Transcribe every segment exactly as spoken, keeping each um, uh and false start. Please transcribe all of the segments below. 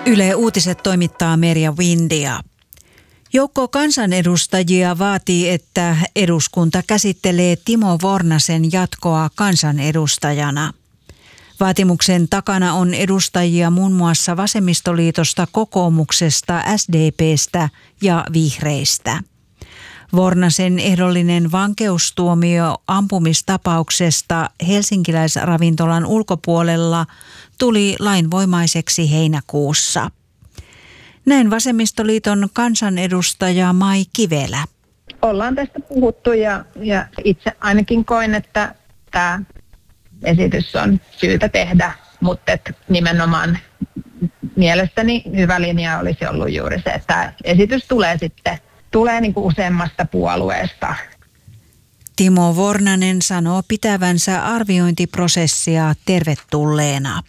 Yle Uutiset toimittaa Merja Windia. Joukko kansanedustajia vaatii, että eduskunta käsittelee Timo Vornasen jatkoa kansanedustajana. Vaatimuksen takana on edustajia muun muassa Vasemmistoliitosta, Kokoomuksesta, S D P:stä ja Vihreistä. Vornasen ehdollinen vankeustuomio ampumistapauksesta helsinkiläisravintolan ulkopuolella tuli lainvoimaiseksi heinäkuussa. Näin Vasemmistoliiton kansanedustaja Mai Kivelä. Ollaan tästä puhuttu ja, ja itse ainakin koin, että tämä esitys on syytä tehdä, mutta et nimenomaan mielestäni hyvä linja olisi ollut juuri se, että esitys tulee sitten tulee niin kuin useammasta puolueesta. Timo Vornanen sanoo pitävänsä arviointiprosessia tervetulleena.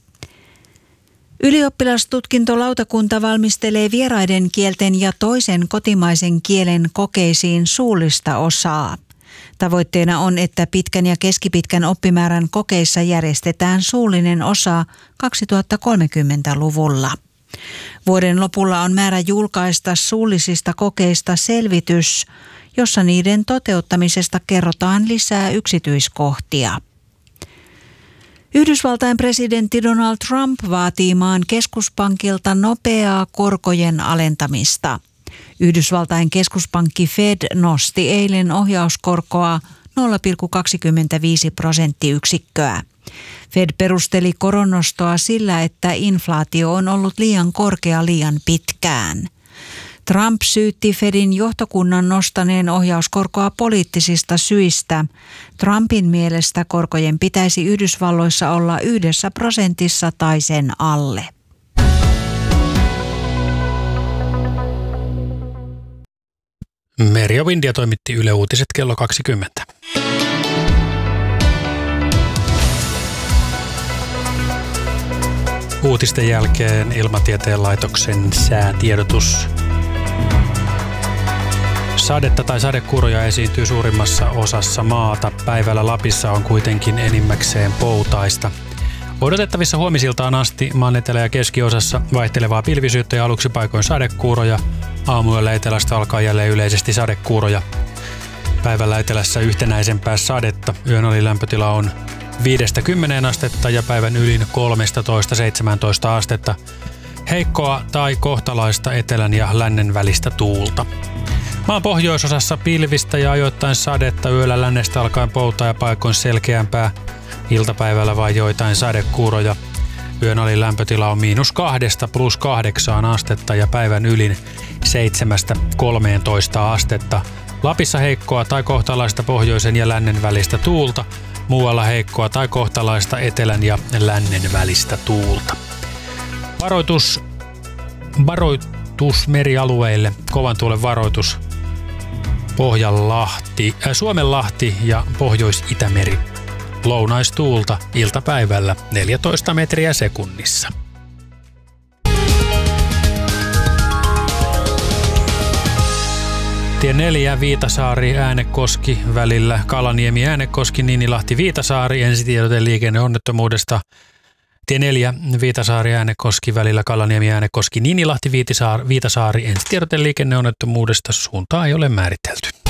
Ylioppilastutkintolautakunta valmistelee vieraiden kielten ja toisen kotimaisen kielen kokeisiin suullista osaa. Tavoitteena on, että pitkän ja keskipitkän oppimäärän kokeissa järjestetään suullinen osa kaksituhattakolmekymmentäluvulla. Vuoden lopulla on määrä julkaista suullisista kokeista selvitys, jossa niiden toteuttamisesta kerrotaan lisää yksityiskohtia. Yhdysvaltain presidentti Donald Trump vaatii maan keskuspankilta nopeaa korkojen alentamista. Yhdysvaltain keskuspankki Fed nosti eilen ohjauskorkoa nolla pilkku kaksikymmentäviisi prosenttiyksikköä. Fed perusteli koronnostoa sillä, että inflaatio on ollut liian korkea liian pitkään. Trump syytti Fedin johtokunnan nostaneen ohjauskorkoa poliittisista syistä. Trumpin mielestä korkojen pitäisi Yhdysvalloissa olla yhdessä prosentissa tai sen alle. Merja Windia toimitti Yle Uutiset kello kaksikymmentä. Uutisten jälkeen Ilmatieteen laitoksen säätiedotus. Sadetta tai sadekuuroja esiintyy suurimmassa osassa maata. Päivällä Lapissa on kuitenkin enimmäkseen poutaista. Odotettavissa huomisiltaan asti maan etelä- ja keskiosassa vaihtelevaa pilvisyyttä ja aluksi paikoin sadekuuroja. Aamuyöllä etelästä alkaa jälleen yleisesti sadekuuroja. Päivällä etelässä yhtenäisempää sadetta. Yön oli lämpötila on viidestä kymmeneen astetta ja päivän ylin kolmetoista seitsemäntoista astetta. Heikkoa tai kohtalaista etelän ja lännen välistä tuulta. Maan pohjoisosassa pilvistä ja ajoittain sadetta, yöllä lännestä alkaen poutaa ja paikoin selkeämpää. Iltapäivällä vain joitain sadekuuroja. Yön alin lämpötila on miinus kahdesta plus kahdeksaan astetta ja päivän ylin seitsemästä kolmeentoista astetta. Lapissa heikkoa tai kohtalaista pohjoisen ja lännen välistä tuulta. Muualla heikkoa tai kohtalaista etelän ja lännen välistä tuulta. Varoitus, varoitus merialueille, kovan tuulen varoitus. Pohjanlahti, äh, Suomenlahti ja Pohjois-Itämeri. Lounaistuulta iltapäivällä neljätoista metriä sekunnissa. Tie neljä Viitasaari Äänekoski välillä Kalaniemi Äänekoski Niinilahti Viitasaari ensitiedote liikenneonnettomuudesta. Tie neljä Viitasaari Äänekoski välillä Kalaniemi Äänekoski Niinilahti Viitasaari ensitiedote liikenneonnettomuudesta. Suuntaa ei ole määritelty.